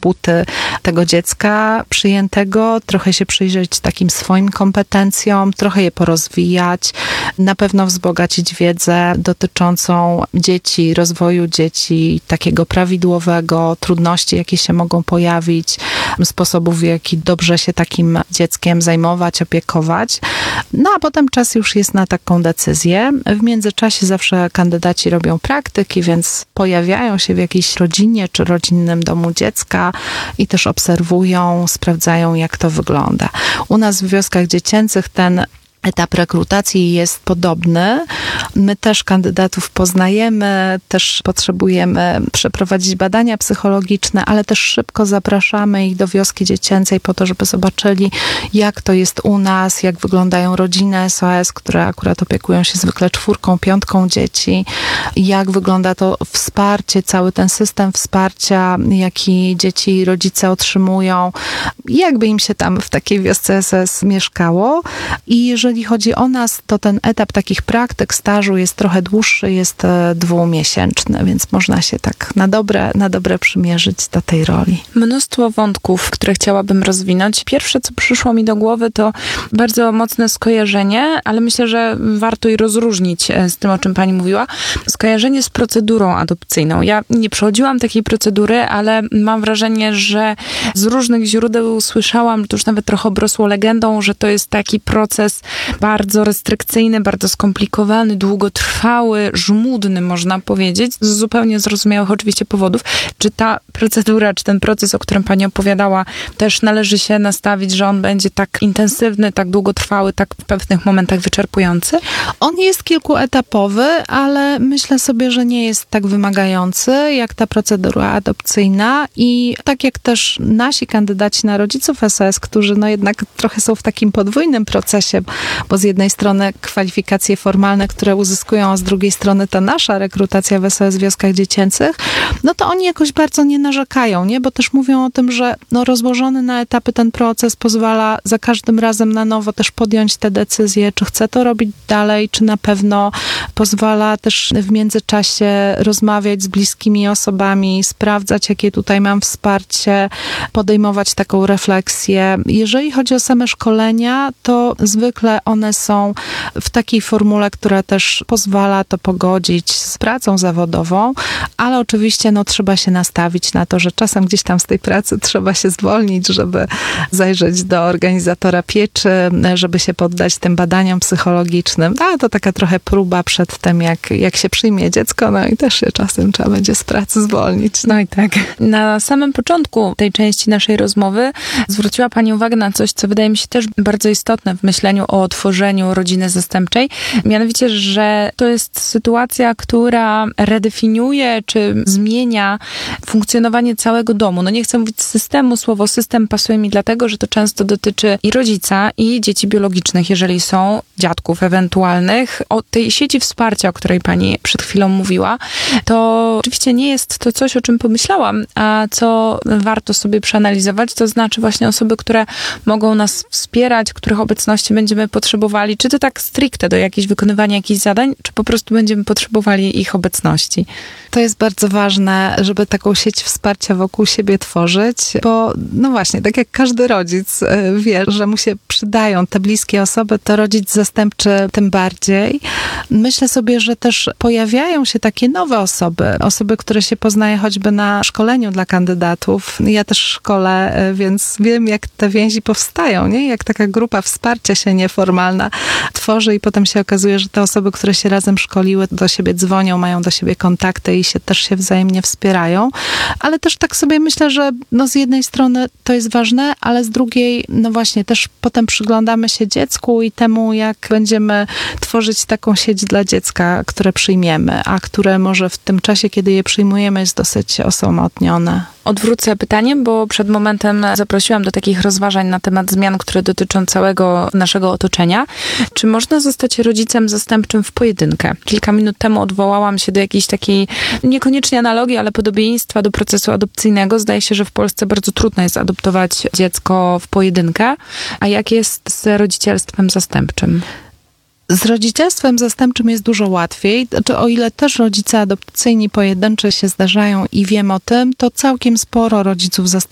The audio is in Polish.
buty tego dziecka przyjętego, trochę się przyjrzeć takim swoim kompetencjom, trochę je porozwijać, na pewno wzbogacić wiedzę dotyczącą dzieci, rozwoju dzieci, takiego prawidłowego, trudności, jakie się mogą pojawić, sposobów, w jaki dobrze się takim dzieckiem zajmować, opiekować. No a potem czas już jest na taką decyzję. W międzyczasie zawsze kandydaci robią praktyki, więc pojawiają się w jakiejś rodzinie czy rodzinnym domu dziecka i też obserwują, sprawdzają, jak to wygląda. U nas w wioskach dziecięcych ten etap rekrutacji jest podobny. My też kandydatów poznajemy, też potrzebujemy przeprowadzić badania psychologiczne, ale też szybko zapraszamy ich do wioski dziecięcej po to, żeby zobaczyli, jak to jest u nas, jak wyglądają rodziny SOS, które akurat opiekują się zwykle 4, 5 dzieci, jak wygląda to wsparcie, cały ten system wsparcia, jaki dzieci i rodzice otrzymują, jakby im się tam w takiej wiosce SOS mieszkało. I jeżeli chodzi o nas, to ten etap takich praktyk, stażu jest trochę dłuższy, jest 2-miesięczny, więc można się tak na dobre przymierzyć do tej roli. Mnóstwo wątków, które chciałabym rozwinąć. Pierwsze, co przyszło mi do głowy, to bardzo mocne skojarzenie, ale myślę, że warto je rozróżnić z tym, o czym pani mówiła. Skojarzenie z procedurą adopcyjną. Ja nie przechodziłam takiej procedury, ale mam wrażenie, że z różnych źródeł słyszałam, to już nawet trochę obrosło legendą, że to jest taki proces bardzo restrykcyjny, bardzo skomplikowany, długotrwały, żmudny, można powiedzieć, z zupełnie zrozumiałych oczywiście powodów. Czy ta procedura, czy ten proces, o którym pani opowiadała, też należy się nastawić, że on będzie tak intensywny, tak długotrwały, tak w pewnych momentach wyczerpujący? On jest kilkuetapowy, ale myślę sobie, że nie jest tak wymagający jak ta procedura adopcyjna i tak jak też nasi kandydaci na rodziców SOS, którzy no jednak trochę są w takim podwójnym procesie, bo z jednej strony kwalifikacje formalne, które uzyskują, a z drugiej strony ta nasza rekrutacja w SOS wioskach dziecięcych, no to oni jakoś bardzo nie narzekają, nie? Bo też mówią o tym, że no rozłożony na etapy ten proces pozwala za każdym razem na nowo też podjąć te decyzje, czy chce to robić dalej, czy na pewno pozwala też w międzyczasie rozmawiać z bliskimi osobami, sprawdzać, jakie tutaj mam wsparcie, podejmować taką refleksję. Jeżeli chodzi o same szkolenia, to zwykle one są w takiej formule, która też pozwala to pogodzić z pracą zawodową, ale oczywiście no, trzeba się nastawić na to, że czasem gdzieś tam z tej pracy trzeba się zwolnić, żeby zajrzeć do organizatora pieczy, żeby się poddać tym badaniom psychologicznym. A to taka trochę próba przed tym, jak się przyjmie dziecko, no i też się czasem trzeba będzie z pracy zwolnić. No i tak. Na samym początku tej części naszej rozmowy zwróciła pani uwagę na coś, co wydaje mi się też bardzo istotne w myśleniu o tworzeniu rodziny zastępczej. Mianowicie, że to jest sytuacja, która redefiniuje czy zmienia funkcjonowanie całego domu. No nie chcę mówić systemu, słowo system pasuje mi dlatego, że to często dotyczy i rodzica, i dzieci biologicznych, jeżeli są, dziadków ewentualnych. O tej sieci wsparcia, o której pani przed chwilą mówiła, to oczywiście nie jest to coś, o czym pomyślałam, a co warto sobie przeanalizować, to znaczy właśnie osoby, które mogą nas wspierać, których obecności będziemy potrzebowali, czy to tak stricte do wykonywania jakichś zadań, czy po prostu będziemy potrzebowali ich obecności. To jest bardzo ważne, żeby taką sieć wsparcia wokół siebie tworzyć, bo no właśnie, tak jak każdy rodzic wie, że mu się przydają te bliskie osoby, to rodzic zastępczy tym bardziej. Myślę sobie, że też pojawiają się takie nowe osoby, które się poznaje choćby na szkoleniu dla kandydatów. Ja też szkolę, więc wiem, jak te więzi powstają, nie? Jak taka grupa wsparcia się nieformalna tworzy i potem się okazuje, że te osoby, które się razem szkoliły, do siebie dzwonią, mają do siebie kontakty i też się wzajemnie wspierają. Ale też tak sobie myślę, że no z jednej strony to jest ważne, ale z drugiej, no właśnie, też potem przyglądamy się dziecku i temu, jak będziemy tworzyć taką sieć dla dziecka, które przyjmiemy, a które może w tym czasie, kiedy je przyjmujemy, jest dosyć osamotnione. Odwrócę pytanie, bo przed momentem zaprosiłam do takich rozważań na temat zmian, które dotyczą całego naszego otoczenia. Czy można zostać rodzicem zastępczym w pojedynkę? Kilka minut temu odwołałam się do jakiejś takiej, niekoniecznie analogii, ale podobieństwa do procesu adopcyjnego. Zdaje się, że w Polsce bardzo trudno jest adoptować dziecko w pojedynkę. A jak jest z rodzicielstwem zastępczym? Z rodzicielstwem zastępczym jest dużo łatwiej. Znaczy, o ile też rodzice adopcyjni pojedynczy się zdarzają i wiem o tym, to całkiem sporo rodziców zastępczych